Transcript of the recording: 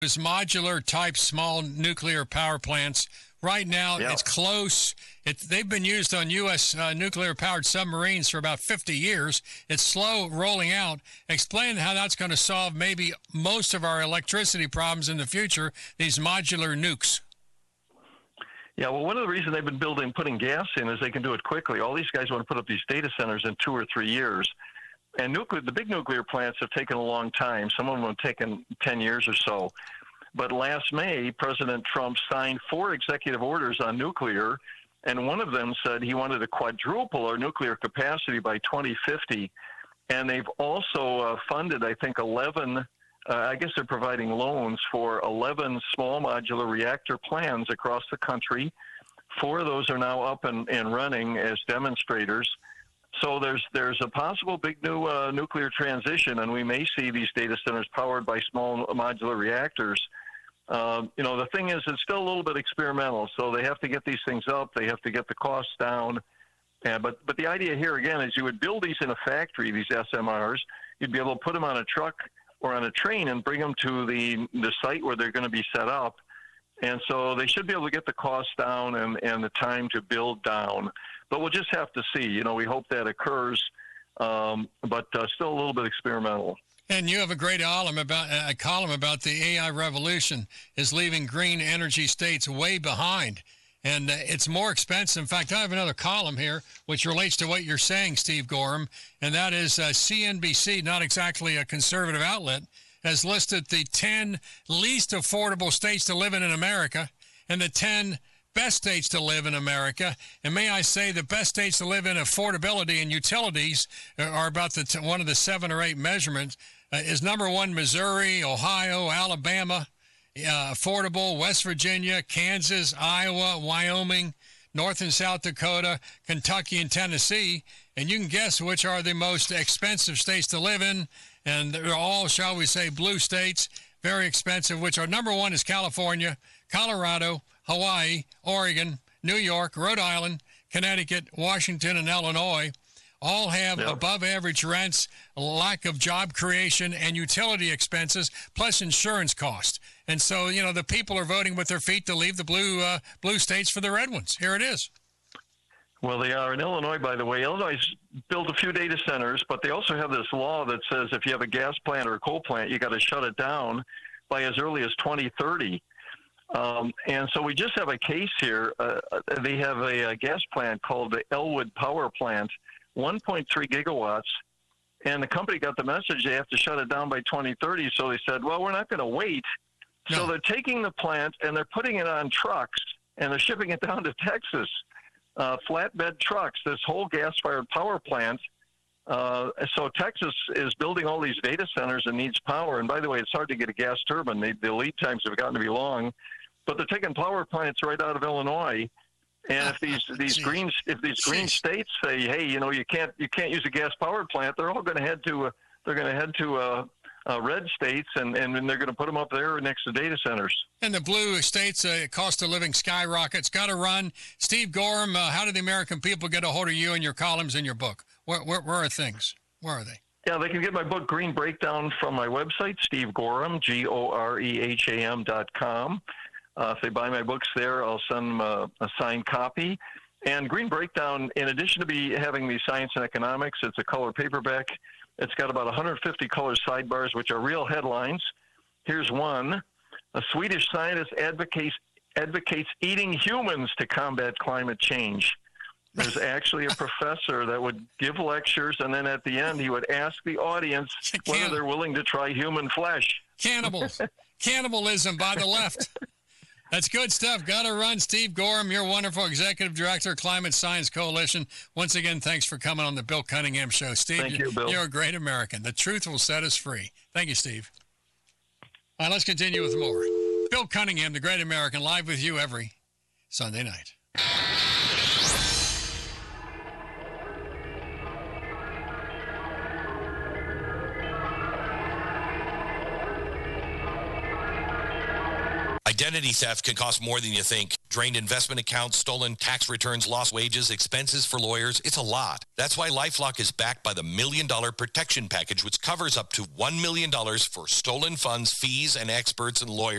those modular type small nuclear power plants. Right now, Yeah. it's close. They've been used on U.S. Nuclear-powered submarines for about 50 years. It's slow rolling out. Explain how that's going to solve maybe most of our electricity problems in the future, these modular nukes. Yeah, well, one of the reasons they've been putting gas in is they can do it quickly. All these guys want to put up these data centers in 2 or 3 years. And the big nuclear plants have taken a long time. Some of them have taken 10 years or so. But last May, President Trump signed 4 executive orders on nuclear, and one of them said he wanted to quadruple our nuclear capacity by 2050. And they've also funded, I think, 11, I guess they're providing loans for 11 small modular reactor plants across the country. 4 of those are now up and running as demonstrators. So there's a possible big new nuclear transition, and we may see these data centers powered by small modular reactors. The thing is, it's still a little bit experimental, so they have to get these things up. They have to get the costs down. But the idea here, again, is you would build these in a factory, these SMRs. You'd be able to put them on a truck or on a train and bring them to the site where they're going to be set up. And so they should be able to get the costs down and the time to build down. But we'll just have to see. We hope that occurs, but still a little bit experimental. And you have a great column about the AI revolution is leaving green energy states way behind. And it's more expensive. In fact, I have another column here which relates to what you're saying, Steve Gorham, and that is CNBC, not exactly a conservative outlet, has listed the 10 least affordable states to live in America and the 10 best states to live in America. And may I say the best states to live in affordability and utilities are about one of the 7 or 8 measurements is number 1, Missouri, Ohio, Alabama, affordable, West Virginia, Kansas, Iowa, Wyoming, North and South Dakota, Kentucky, and Tennessee. And you can guess which are the most expensive states to live in. And they're all, shall we say, blue states, very expensive, which are number 1 is California, Colorado, Hawaii, Oregon, New York, Rhode Island, Connecticut, Washington, and Illinois. All have above average rents, lack of job creation, and utility expenses, plus insurance costs. And so, the people are voting with their feet to leave the blue states for the red ones. Here it is. Well, they are. In Illinois, by the way, Illinois built a few data centers, but they also have this law that says if you have a gas plant or a coal plant, you got to shut it down by as early as 2030. And so we just have a case here. They have a gas plant called the Elwood Power Plant, 1.3 gigawatts, and the company got the message they have to shut it down by 2030, so they said, well, we're not going to wait. No. So they're taking the plant and they're putting it on trucks, and they're shipping it down to Texas, flatbed trucks, this whole gas-fired power plant. So Texas is building all these data centers and needs power, and by the way, it's hard to get a gas turbine. The lead times have gotten to be long, but they're taking power plants right out of Illinois. And if these green states say, hey, you can't use a gas powered plant, they're all going to head to red states, and they're going to put them up there next to data centers. And the blue states, cost of living skyrockets. Got to run. Steve Gorham, how do the American people get a hold of you and your columns in your book? Where are things? Where are they? Yeah, they can get my book Green Breakdown from my website, Steve Gorham, GOREHAM.com. If they buy my books there, I'll send them a signed copy. And Green Breakdown, in addition to having the science and economics, it's a color paperback. It's got about 150 color sidebars, which are real headlines. Here's one. A Swedish scientist advocates eating humans to combat climate change. There's actually a professor that would give lectures, and then at the end he would ask the audience whether they're willing to try human flesh. Cannibalism by the left. That's good stuff. Got to run. Steve Gorham, you're wonderful Executive Director, Climate Science Coalition. Once again, thanks for coming on the Bill Cunningham Show. Steve, Thank you, Bill. You're a great American. The truth will set us free. Thank you, Steve. All right, let's continue with more. Bill Cunningham, the great American, live with you every Sunday night. Identity theft can cost more than you think. Drained investment accounts, stolen tax returns, lost wages, expenses for lawyers. It's a lot. That's why LifeLock is backed by the $1 Million Protection Package, which covers up to $1 million for stolen funds, fees, and experts and lawyers.